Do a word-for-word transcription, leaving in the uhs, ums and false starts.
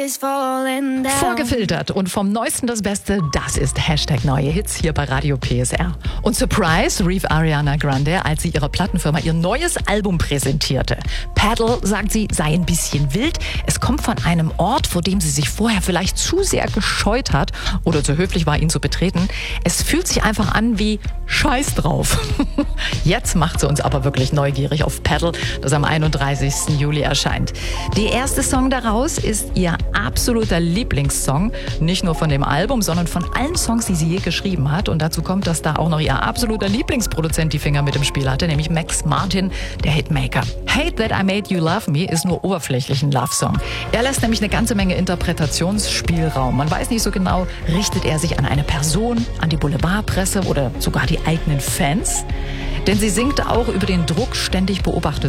is falling down. Vorgefiltert und vom Neuesten das Beste, das ist Hashtag neue Hits hier bei Radio P S R. Und Surprise rief Ariana Grande, als sie ihrer Plattenfirma ihr neues Album präsentierte. Paddle, sagt sie, sei ein bisschen wild. Es kommt von einem Ort, vor dem sie sich vorher vielleicht zu sehr gescheut hat oder zu höflich war, ihn zu betreten. Es fühlt sich einfach an wie Scheiß drauf. Jetzt macht sie uns aber wirklich neugierig auf Paddle, das am einunddreißigsten Juli erscheint. Der erste Song daraus ist ihr absoluter Lieblingssong. Nicht nur von dem Album, sondern von allen Songs, die sie je geschrieben hat. Und dazu kommt, dass da auch noch ihr absoluter Lieblingsproduzent die Finger mit im Spiel hatte, nämlich Max Martin, der Hitmaker. Hate That I Made You Love Me ist nur oberflächlich ein Love-Song. Er lässt nämlich eine ganze Menge Interpretationsspielraum. Man weiß nicht so genau, richtet er sich an eine Person, an die Boulevardpresse oder sogar die eigenen Fans? Denn sie singt auch über den Druck, ständig beobachtet